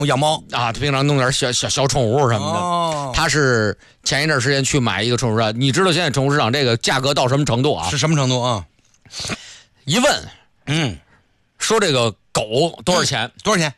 我养猫啊，平常弄点小宠物什么的。 哦， 他是前一段时间去买一个宠物市场，你知道现在宠物市场这个价格到什么程度啊？ 是什么程度啊？ 一问，说这个狗多少钱？ 多少钱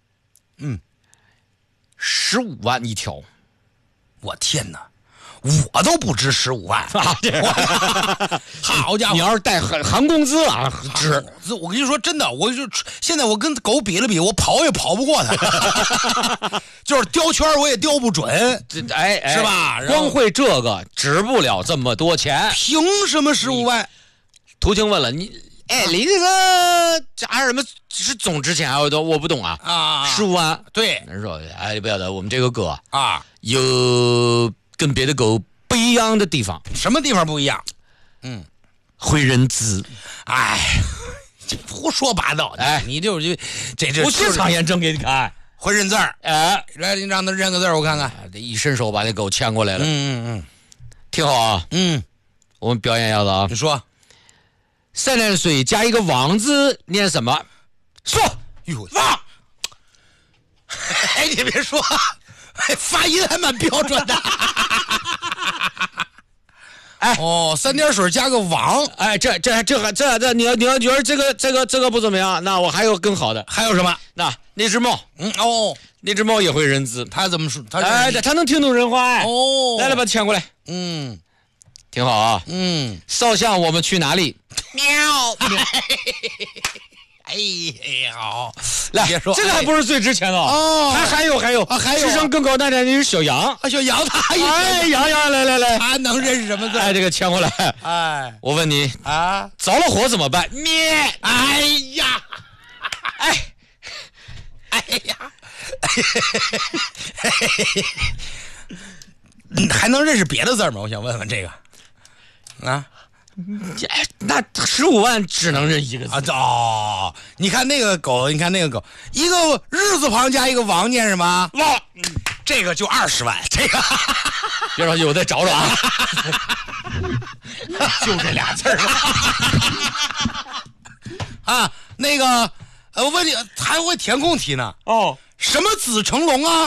？15万一条。 我天哪！我都不值15万啊！ 好家伙！ 你要是带含工资啊，值。 我跟你说真的，现在我跟狗比了比，我跑也跑不过它，就是叼圈我也叼不准， 哎， 是吧？ 光会这个值不了这么多钱， 凭什么15万？ 途晴问了你，你这个加什么是总值钱啊？我不懂啊。15万， 对， 人说不要的，我们这个狗啊有跟别的狗不一样的地方。 什么地方不一样？ 会认字。 胡说八道！你就是这我现场验证给你看， 会认字儿。来，你让他认个字儿，我看看。 这一伸手把那狗牵过来了。挺好啊。我们表演一下子啊。 你说 ，3点水加一个王字念什么？说， 王。你别说，发音还蛮标准的。3点水加个王。 这，你要觉得这个不怎么样，那我还有更好的。 还有什么？ 那只猫。那只猫也会认字。 它怎么说？它能听懂人话。来把它牵过来。挺好啊。少相，我们去哪里？喵。 好， 来， 别说这个还不是最值钱的还有，智商更高大点的是小羊。 小羊它羊来， 它能认识什么字？ 这个牵过来。我问你着了火怎么办？灭。 还能认识别的字吗？我想问问这个那15万只能认一个字你看那个狗，一个日字旁加一个王念什么？ 王。 这个就20万。这个别着急，我再找找啊。就这俩字那个我问你，还会填空题呢。什么子成龙啊？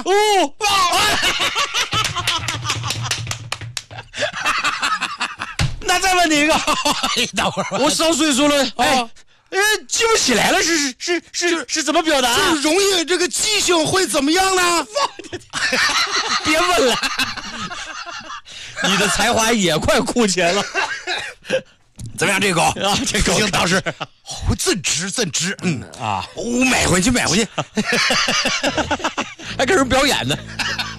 那再问你一个， 等会儿我上岁数了，记不起来了，是怎么表达？ 就容易这个记性会怎么样呢？ 别问了，你的才华也快枯竭了。 怎么样，这狗这狗行，当时真值，我买回去， 还跟人表演呢。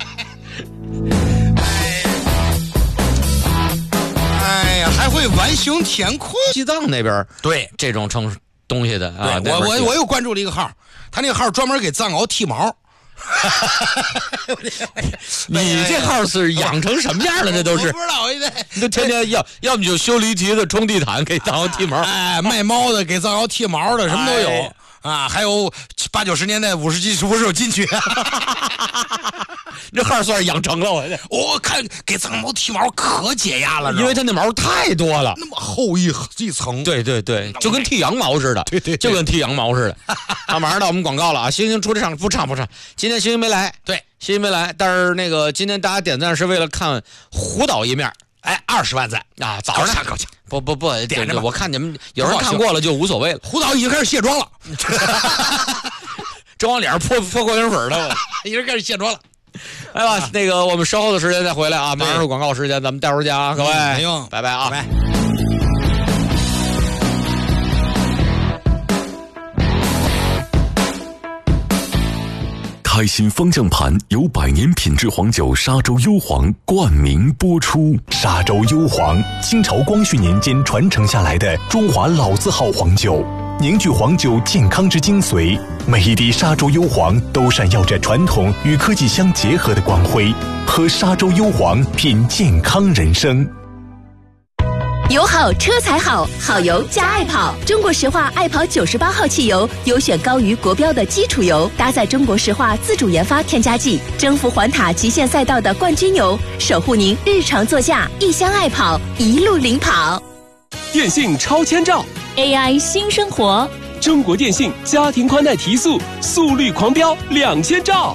还会完形填空。 西藏那边对这种称东西的我又关注了一个号，他那个号专门给藏獒剃毛。 你这号是养成什么样了？这都是我不知道， 你都天天要么就修驴蹄子、冲地毯给藏獒剃毛， 卖猫的给藏獒剃毛的，什么都有还有80、90年代50有进去。 这号算是养成了。 我看给藏獒剃毛可解压了， 因为它那毛太多了， 那么厚一层。 对，就跟剃羊毛似的。对，就跟剃羊毛似的。马上到我们广告了啊！星星出这场不唱。今天星星没来， 对， 星星没来，但是那个今天大家点赞是为了看胡导一面。 20万赞早上高兴不点着， 我看你们有人看过了就无所谓了。 胡导已经开始卸妆了， 正往脸上泼过点粉了， 已经开始卸妆了。 那个我们稍后的时间再回来啊，马上是广告时间，咱们待会儿见啊，各位，拜拜啊， 拜拜。 开心方向盘由100年品质黄酒沙洲幽黄冠名播出。沙洲幽黄，清朝光绪年间传承下来的中华老字号黄酒，凝聚黄酒健康之精髓。每一滴沙洲幽黄都闪耀着传统与科技相结合的光辉。喝沙洲幽黄，品健康人生。 油好车才好，好油加爱跑。中国石化爱跑98号汽油，优选高于国标的基础油，搭载中国石化自主研发添加剂，征服环塔极限赛道的冠军油，守护您日常座驾。一箱爱跑，一路领跑。 电信超千兆 AI 新生活， 中国电信家庭宽带提速，速率狂飙2000兆。